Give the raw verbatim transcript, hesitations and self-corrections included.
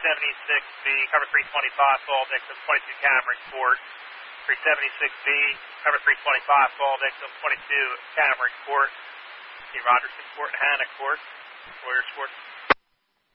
seventy-six B, cover three twenty-five, fall victim, twenty-two Cameron Court. three seventy-six B, cover three twenty-five, fall victim, twenty-two Cameron Court. See Rogerson Court and Hannah Court. Warriors Court.